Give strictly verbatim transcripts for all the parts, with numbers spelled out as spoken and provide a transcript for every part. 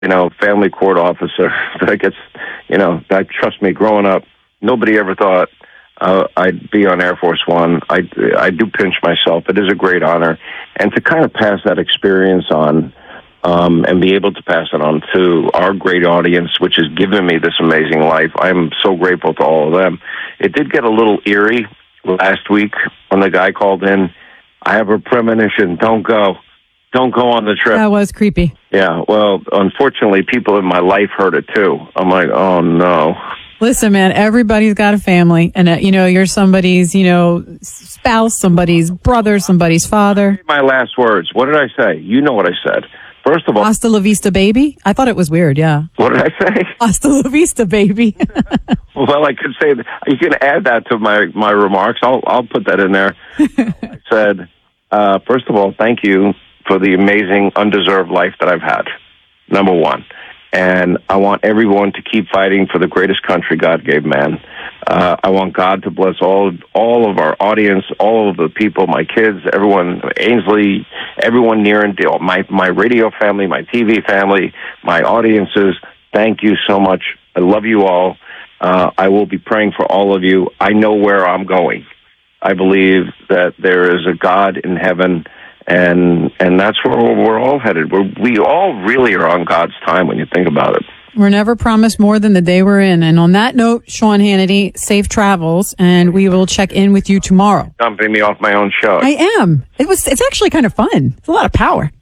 you know, family court officer that gets, you know, that, trust me, growing up, nobody ever thought uh, I'd be on Air Force One. I, I do pinch myself. It is a great honor. And to kind of pass that experience on um, and be able to pass it on to our great audience, which has given me this amazing life, I'm so grateful to all of them. It did get a little eerie last week when the guy called in. I have a premonition. Don't go. Don't go on the trip. That was creepy. Yeah, well, unfortunately, people in my life heard it too. I'm like, oh, no. Listen, man, everybody's got a family. And, uh, you know, you're somebody's, you know, spouse, somebody's brother, somebody's father. My last words. What did I say? You know what I said. First of all... Hasta la vista, baby? I thought it was weird, yeah. What did I say? Hasta la vista, baby. Well, I could say that. You can add that to my, my remarks. I'll, I'll put that in there. I said, uh, first of all, thank you for the amazing, undeserved life that I've had, number one. And I want everyone to keep fighting for the greatest country God gave man. Uh, I want God to bless all all of our audience, all of the people, my kids, everyone, Ainsley, everyone near and dear, my, my radio family, my T V family, my audiences. Thank you so much. I love you all. Uh, I will be praying for all of you. I know where I'm going. I believe that there is a God in heaven. And and that's where we're all headed. We're, we all really are on God's time when you think about it. We're never promised more than the day we're in. And on that note, Sean Hannity, safe travels, and we will check in with you tomorrow. Dumping me off my own show. I am. It was. It's actually kind of fun. It's a lot of power.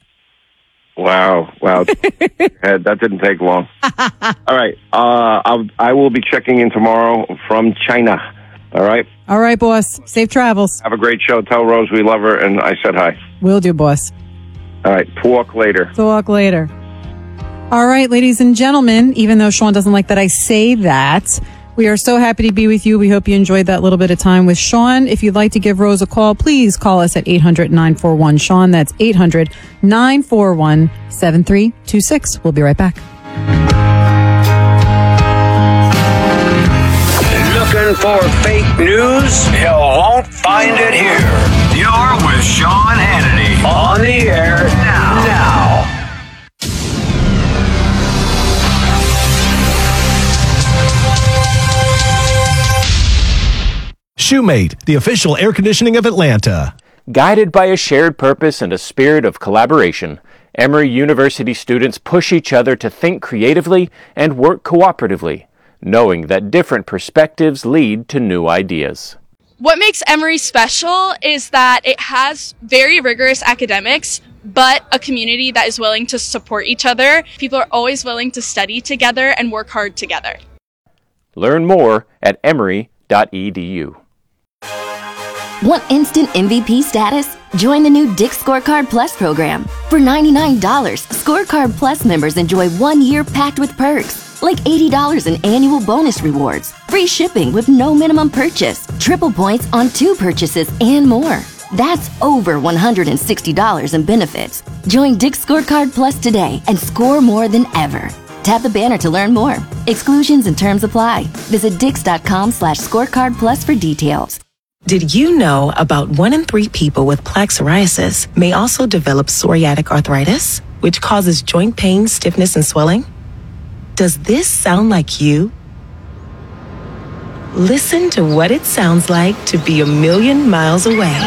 Wow. Wow. That didn't take long. All right. Uh, I'll, I will be checking in tomorrow from China. All right? All right, boss. Safe travels. Have a great show. Tell Rose we love her, and I said hi. Will do, boss. All right. Talk later. Talk later. All right, ladies and gentlemen, even though Sean doesn't like that I say that, we are so happy to be with you. We hope you enjoyed that little bit of time with Sean. If you'd like to give Rose a call, please call us at eight hundred, nine four one, Sean. That's eight hundred, nine four one, seven three two six. We'll be right back. Looking for fake news? You won't find it here. You're with Sean Hannity on the air now. Now. Shoemate, the official air conditioning of Atlanta. Guided by a shared purpose and a spirit of collaboration, Emory University students push each other to think creatively and work cooperatively, knowing that different perspectives lead to new ideas. What makes Emory special is that it has very rigorous academics, but a community that is willing to support each other. People are always willing to study together and work hard together. Learn more at emory dot e d u. Want instant M V P status? Join the new Dick's Scorecard Plus program. For ninety-nine dollars, Scorecard Plus members enjoy one year packed with perks, like eighty dollars in annual bonus rewards, free shipping with no minimum purchase, triple points on two purchases, and more. That's over one hundred sixty dollars in benefits. Join Dick's Scorecard Plus today and score more than ever. Tap the banner to learn more. Exclusions and terms apply. Visit dix.com slash scorecard plus for details. Did you know about one in three people with plaque psoriasis may also develop psoriatic arthritis, which causes joint pain, stiffness, and swelling? Does this sound like you? Listen to what it sounds like to be a million miles away.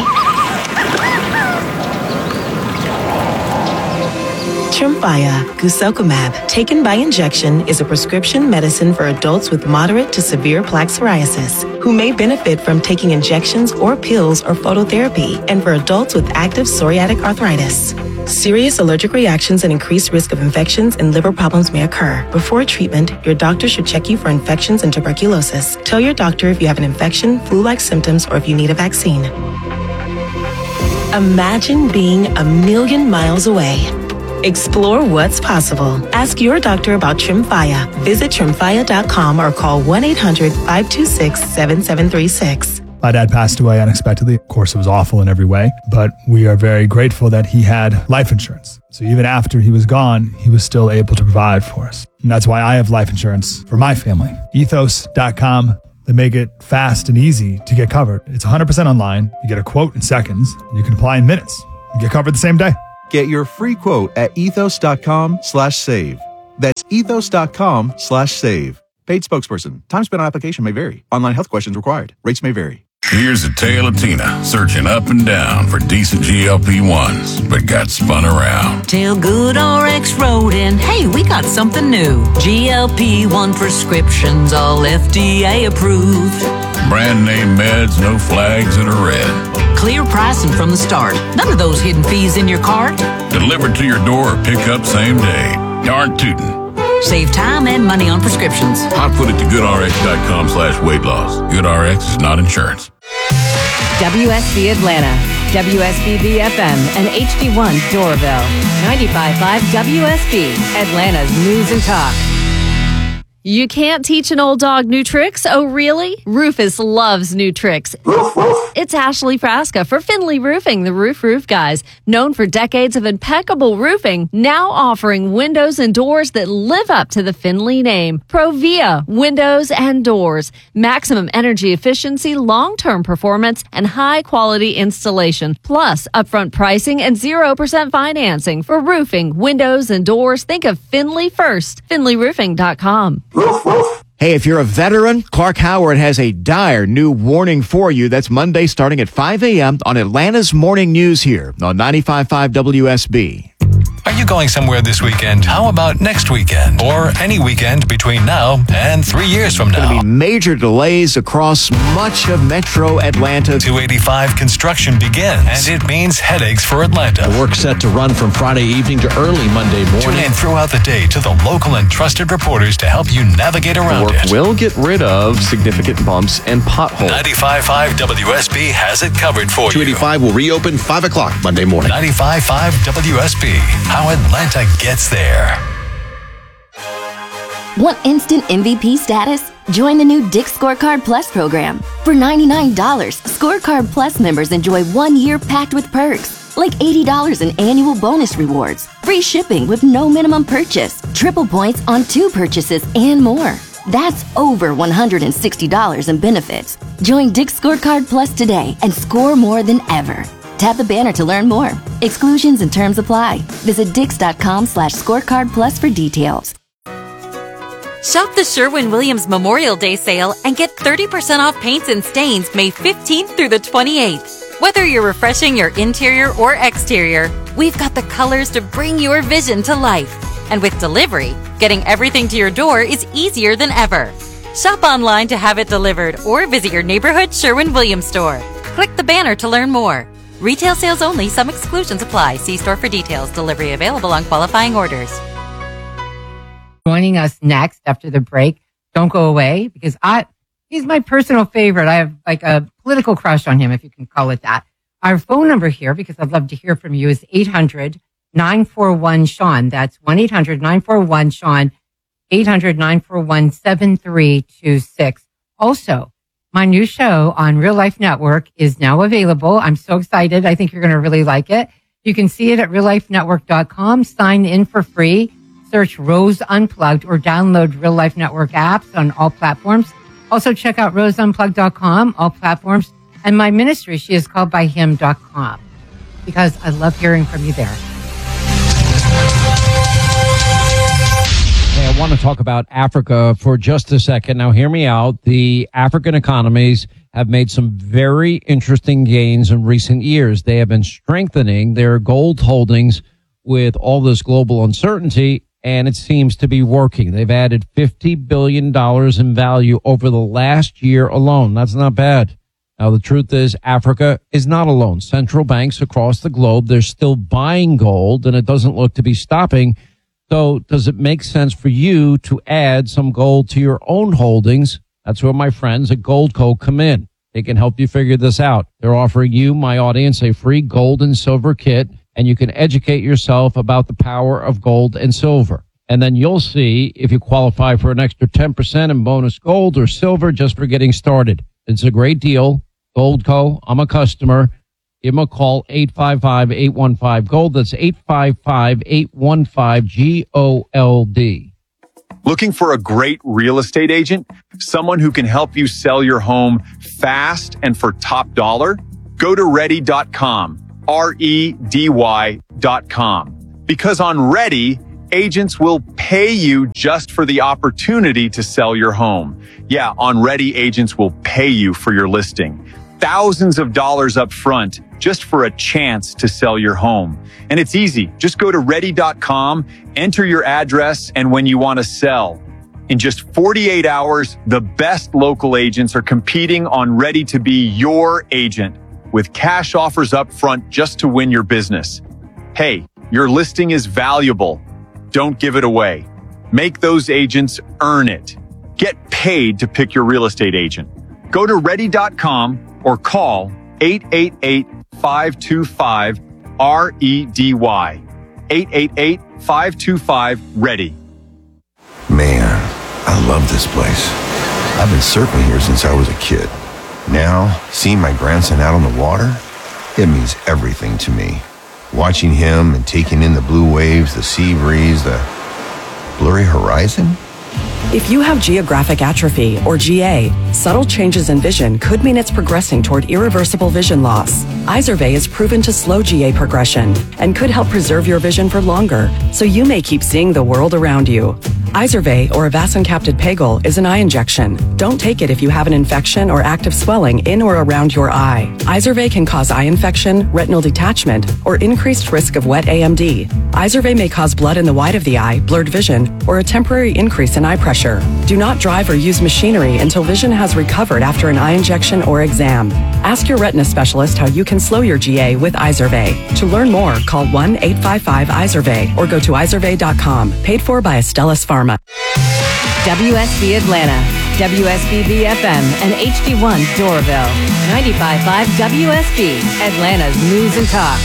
Tremfya guselkumab, taken by injection, is a prescription medicine for adults with moderate to severe plaque psoriasis who may benefit from taking injections or pills or phototherapy, and for adults with active psoriatic arthritis. Serious allergic reactions and increased risk of infections and liver problems may occur. Before treatment, your doctor should check you for infections and tuberculosis. Tell your doctor if you have an infection, flu-like symptoms, or if you need a vaccine. Imagine being a million miles away. Explore what's possible. Ask your doctor about Tremfya. Visit tremfya dot com or call one eight hundred, five two six, seven seven three six. My dad passed away unexpectedly. Of course, it was awful in every way, but we are very grateful that he had life insurance. So even after he was gone, he was still able to provide for us. And that's why I have life insurance for my family. ethos dot com. They make it fast and easy to get covered. It's one hundred percent online. You get a quote in seconds, and you can apply in minutes. You get covered the same day. Get your free quote at ethos dot com slash save. That's ethos.com slash save. Paid spokesperson. Time spent on application may vary. Online health questions required. Rates may vary. Here's a tale of Tina searching up and down for decent G L P ones, but got spun around. Tell Good R X Road and hey, we got something new. G L P one prescriptions, all F D A approved. Brand name meds, no flags that are red. Clear pricing from the start. None of those hidden fees in your cart. Delivered to your door or pick up same day. Darn tootin'. Save time and money on prescriptions. I'll put it to goodrx.com slash weight loss. GoodRx is not insurance. W S B Atlanta, W S B B F M, and H D one Doraville. ninety-five point five W S B, Atlanta's News and Talk. You can't teach an old dog new tricks? Oh, really? Rufus loves new tricks. It's Ashley Frasca for Finley Roofing, the Roof Roof Guys. Known for decades of impeccable roofing, now offering windows and doors that live up to the Finley name. Provia Windows and Doors. Maximum energy efficiency, long-term performance, and high-quality installation. Plus, upfront pricing and zero percent financing. For roofing, windows, and doors, think of Finley first. finley roofing dot com. Hey, if you're a veteran, Clark Howard has a dire new warning for you. That's Monday starting at five a.m. on Atlanta's Morning News here on ninety-five point five W S B. Are you going somewhere this weekend? How about next weekend? Or any weekend between now and three years from now? There's going to be major delays across much of metro Atlanta. two eighty-five construction begins, and it means headaches for Atlanta. The work set to run from Friday evening to early Monday morning. Tune in throughout the day to the local and trusted reporters to help you navigate around the work it. will get rid of significant bumps and potholes. ninety-five point five W S B has it covered for two eighty-five you. two eighty-five will reopen five o'clock Monday morning. ninety-five point five W S B. How Atlanta gets there. Want instant M V P status? Join the new Dick's Scorecard Plus program. For ninety-nine dollars, Scorecard Plus members enjoy one year packed with perks, like eighty dollars in annual bonus rewards, free shipping with no minimum purchase, triple points on two purchases, and more. That's over one hundred sixty dollars in benefits. Join Dick's Scorecard Plus today and score more than ever. Tap the banner to learn more. Exclusions and terms apply. Visit dix.com slash scorecard plus for details. Shop the Sherwin-Williams Memorial Day sale and get thirty percent off paints and stains May fifteenth through the twenty-eighth. Whether you're refreshing your interior or exterior, we've got the colors to bring your vision to life. And with delivery, getting everything to your door is easier than ever. Shop online to have it delivered or visit your neighborhood Sherwin-Williams store. Click the banner to learn more. Retail sales only. Some exclusions apply. See store for details. Delivery available on qualifying orders. Joining us next after the break. Don't go away because I he's my personal favorite. I have like a political crush on him, if you can call it that. Our phone number here, because I'd love to hear from you, is eight hundred nine four one Sean. That's one eight hundred nine four one Sean, eight hundred nine four one seven three two six. Also, my new show on Real Life Network is now available. I'm so excited. I think you're going to really like it. You can see it at real life network dot com. Sign in for free. Search Rose Unplugged or download Real Life Network apps on all platforms. Also check out rose unplugged dot com, all platforms. And my ministry, she is called by him dot com, because I love hearing from you there. Hey, I want to talk about Africa for just a second. Now, hear me out. The African economies have made some very interesting gains in recent years. They have been strengthening their gold holdings with all this global uncertainty, and it seems to be working. They've added fifty billion dollars in value over the last year alone. That's not bad. Now, the truth is Africa is not alone. Central banks across the globe, they're still buying gold, and it doesn't look to be stopping. So does it make sense for you to add some gold to your own holdings? That's where my friends at Goldco come in. They can help you figure this out. They're offering you, my audience, a free gold and silver kit, and you can educate yourself about the power of gold and silver. And then you'll see if you qualify for an extra ten percent in bonus gold or silver just for getting started. It's a great deal. Goldco, I'm a customer. Give them a call, eight five five, eight one five, GOLD. That's eight five five, eight one five, G O L D. Looking for a great real estate agent? Someone who can help you sell your home fast and for top dollar? Go to ready dot com, R E D Y dot com. Because on Ready, Agents will pay you just for the opportunity to sell your home. Yeah, OnReady agents will pay you for your listing. Thousands of dollars up front just for a chance to sell your home. And it's easy. Just go to ready dot com, enter your address and when you want to sell. In just forty-eight hours, the best local agents are competing on Ready to be your agent with cash offers up front just to win your business. Hey, your listing is valuable. Don't give it away. Make those agents earn it. Get paid to pick your real estate agent. Go to ready dot com or call eight eight eight, five two five, R E D Y. eight eight eight, five two five, READY. Man, I love this place. I've been surfing here since I was a kid. Now, seeing my grandson out on the water, it means everything to me. Watching him and taking in the blue waves, the sea breeze, the blurry horizon. If you have geographic atrophy, or G A, subtle changes in vision could mean it's progressing toward irreversible vision loss. Izervay is proven to slow G A progression and could help preserve your vision for longer, so you may keep seeing the world around you. Izervay, or avacincaptad pegol, is an eye injection. Don't take it if you have an infection or active swelling in or around your eye. Izervay can cause eye infection, retinal detachment, or increased risk of wet A M D. Izervay may cause blood in the white of the eye, blurred vision, or a temporary increase in eye pressure. Do not drive or use machinery until vision has recovered after an eye injection or exam. Ask your retina specialist how you can slow your G A with Izervay. To learn more, call one eight five five, Izervay or go to izervay dot com. Paid for by Astellas Pharma. W S B Atlanta, W S B V F M, and H D one Doraville. ninety-five point five W S B, Atlanta's News and Talk.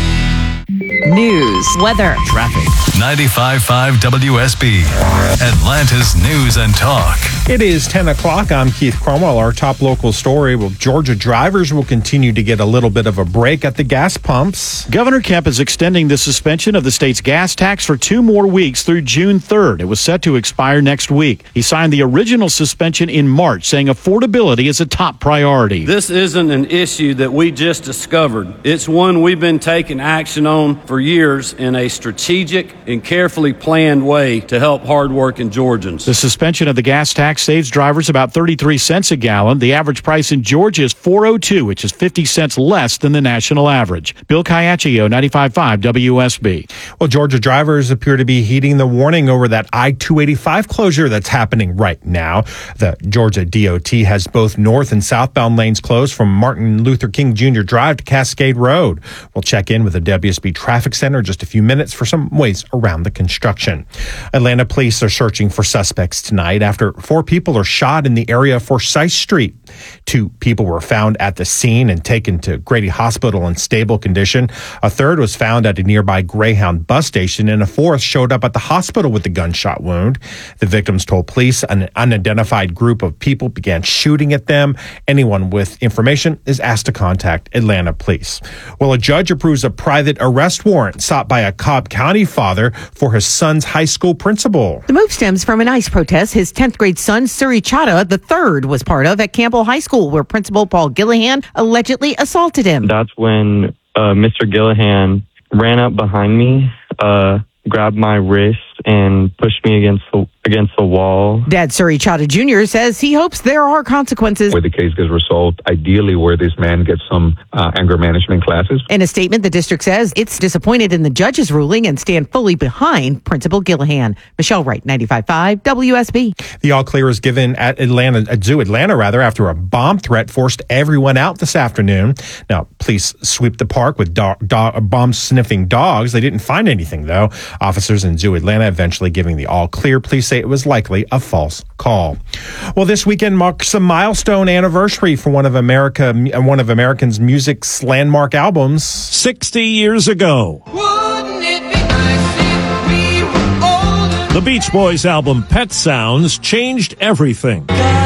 News, weather, traffic. ninety-five point five W S B, Atlanta's News and Talk. It is ten o'clock. I'm Keith Cromwell. Our top local story. Well, Georgia drivers will continue to get a little bit of a break at the gas pumps. Governor Kemp is extending the suspension of the state's gas tax for two more weeks through June third. It was set to expire next week. He signed the original suspension in March, saying affordability is a top priority. This isn't an issue that we just discovered. It's one we've been taking action on for years in a strategic and carefully planned way to help hardworking Georgians. The suspension of the gas tax saves drivers about thirty-three cents a gallon. The average price in Georgia is four oh two, which is fifty cents less than the national average. Bill Caiaccio, ninety-five point five W S B. Well, Georgia drivers appear to be heeding the warning over that I two eighty-five closure that's happening right now. The Georgia D O T has both north and southbound lanes closed from Martin Luther King Junior Drive to Cascade Road. We'll check in with the W S B Traffic Center in just a few minutes for some ways around the construction. Atlanta police are searching for suspects tonight after four people are shot in the area of Forsyth Street. Two people were found at the scene and taken to Grady Hospital in stable condition. A third was found at a nearby Greyhound bus station, and a fourth showed up at the hospital with a gunshot wound. The victims told police an unidentified group of people began shooting at them. Anyone with information is asked to contact Atlanta police. Well, a judge approves a private arrest warrant sought by a Cobb County father for his son's high school principal. The move stems from an ICE protest his tenth grade son, Suri Chadha the third, was part of at Campbell High School, where Principal Paul Gillihan allegedly assaulted him. That's when uh, Mister Gillihan ran up behind me, uh, grabbed my wrist, and pushed me against the against the wall. Dad Suri Chadha Junior says he hopes there are consequences. Where the case gets resolved, ideally where this man gets some uh, anger management classes. In a statement, the district says it's disappointed in the judge's ruling and stand fully behind Principal Gillihan. Michelle Wright, ninety-five point five W S B. The all clear is given at Atlanta, at Zoo Atlanta, rather, after a bomb threat forced everyone out this afternoon. Now, police sweep the park with do- do- bomb-sniffing dogs. They didn't find anything, though. Officers in Zoo Atlanta eventually giving the all clear. Police say it was likely a false call. Well, this weekend marks a milestone anniversary for one of America, one of American's music's landmark albums. Sixty years ago, the Beach Boys album Pet Sounds changed everything.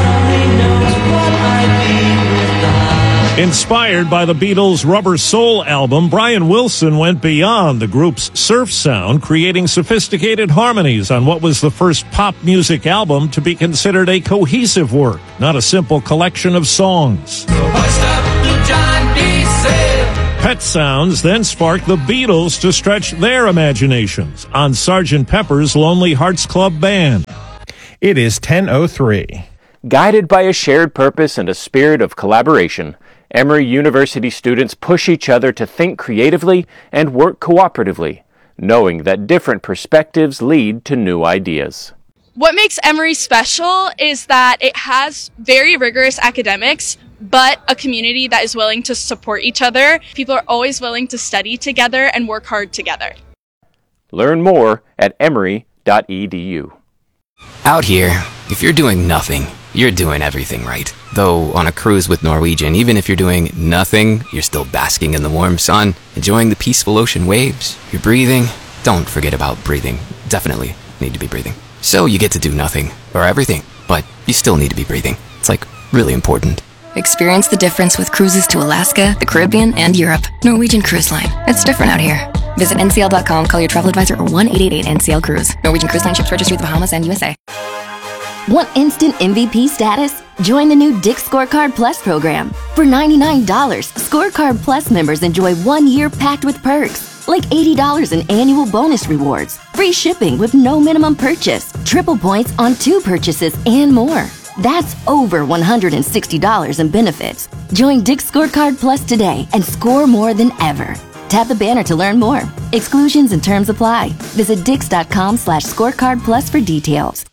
Inspired by the Beatles' Rubber Soul album, Brian Wilson went beyond the group's surf sound, creating sophisticated harmonies on what was the first pop music album to be considered a cohesive work, not a simple collection of songs. Pet sounds then sparked the Beatles to stretch their imaginations on Sergeant Pepper's Lonely Hearts Club Band. It is ten oh three. Guided by a shared purpose and a spirit of collaboration, Emory University students push each other to think creatively and work cooperatively, knowing that different perspectives lead to new ideas. What makes Emory special is that it has very rigorous academics, but a community that is willing to support each other. People are always willing to study together and work hard together. Learn more at emory dot e d u. Out here, if you're doing nothing, you're doing everything right. Though on a cruise with Norwegian, even if you're doing nothing, you're still basking in the warm sun, enjoying the peaceful ocean waves. You're breathing. Don't forget about breathing. Definitely need to be breathing. So you get to do nothing, or everything, but you still need to be breathing. It's like really important. Experience the difference with cruises to Alaska, the Caribbean, and Europe. Norwegian Cruise Line. It's different out here. Visit N C L dot com, call your travel advisor, or one eight eight eight N C L Cruise. Norwegian Cruise Line ships registry the Bahamas and U S A. Want instant M V P status? Join the new Dick's Scorecard Plus program. For ninety-nine dollars, Scorecard Plus members enjoy one year packed with perks, like eighty dollars in annual bonus rewards, free shipping with no minimum purchase, triple points on two purchases, and more. That's over one hundred sixty dollars in benefits. Join Dick's Scorecard Plus today and score more than ever. Tap the banner to learn more. Exclusions and terms apply. Visit dix.com slash scorecard plus for details.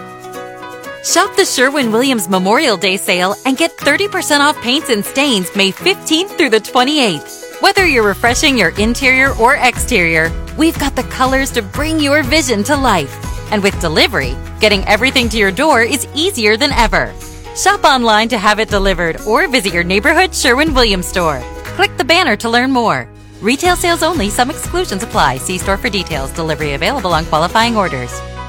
Shop the Sherwin-Williams Memorial Day sale and get thirty percent off paints and stains May fifteenth through the twenty-eighth. Whether you're refreshing your interior or exterior, we've got the colors to bring your vision to life. And with delivery, getting everything to your door is easier than ever. Shop online to have it delivered or visit your neighborhood Sherwin-Williams store. Click the banner to learn more. Retail sales only. Some exclusions apply. See store for details. Delivery available on qualifying orders.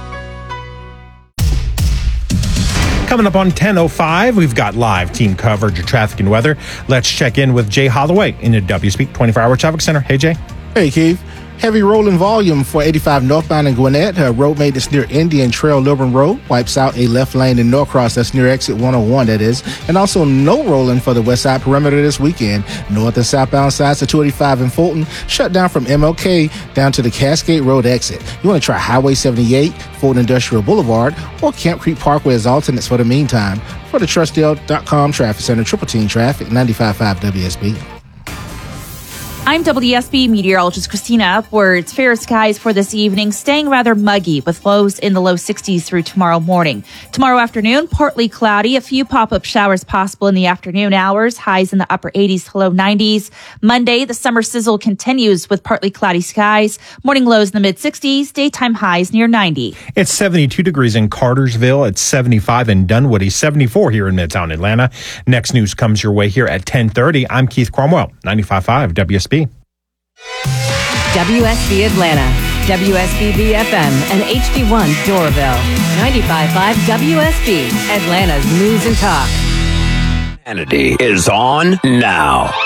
Coming up on ten oh five, we've got live team coverage of traffic and weather. Let's check in with Jay Holloway in the W S B twenty-four hour Traffic Center. Hey, Jay. Hey, Keith. Heavy rolling volume for eighty-five northbound in Gwinnett. Uh, road maintenance near Indian Trail, Lilburn Road. Wipes out a left lane in Norcross. That's near exit one oh one, that is. And also no rolling for the west side perimeter this weekend. North and southbound sides of two eighty-five in Fulton. Shut down from M L K down to the Cascade Road exit. You want to try Highway seventy-eight, Fulton Industrial Boulevard, or Camp Creek Parkway as alternates for the meantime. For the Trustdale dot com Traffic Center, Triple Team Traffic, ninety-five point five W S B. I'm W S B meteorologist Christina Upwards. Fair skies for this evening, staying rather muggy with lows in the low sixties through tomorrow morning. Tomorrow afternoon, partly cloudy, a few pop-up showers possible in the afternoon hours, highs in the upper eighties to low nineties. Monday, the summer sizzle continues with partly cloudy skies, morning lows in the mid-sixties, daytime highs near ninety. It's seventy-two degrees in Cartersville. It's seventy-five in Dunwoody, seventy-four here in Midtown Atlanta. Next news comes your way here at ten thirty. I'm Keith Cromwell, ninety-five point five W S B. W S B Atlanta, W S B B F M, and H D one Doraville. ninety-five point five W S B, Atlanta's News and Talk. Humanity is on now.